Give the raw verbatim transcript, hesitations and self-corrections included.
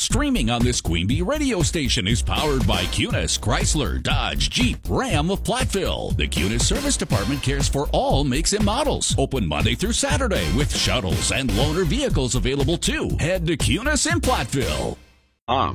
streaming on this Queen Bee radio station is powered by Cunis, Chrysler, Dodge, Jeep, Ram of Platteville. The Cunis Service Department cares for all makes and models. Open Monday through Saturday with shuttles and loaner vehicles available too. Head to Cunis in Platteville. Um.